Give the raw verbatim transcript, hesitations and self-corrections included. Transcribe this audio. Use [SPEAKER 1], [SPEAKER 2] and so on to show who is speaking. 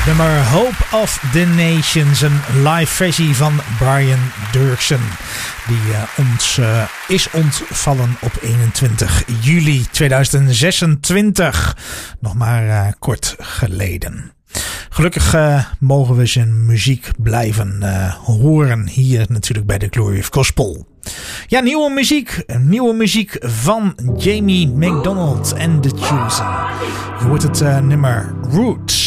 [SPEAKER 1] Nummer Hope of the Nations, een live versie van Brian Dirksen, die uh, ons uh, is ontvallen op eenentwintig juli tweeduizend zesentwintig, nog maar uh, kort geleden. Gelukkig uh, mogen we zijn muziek blijven uh, horen hier natuurlijk bij de Glory of Gospel. Ja, nieuwe muziek. Nieuwe muziek van Jamie McDonald en The Chosen. Je hoort het uh, nummer Roots.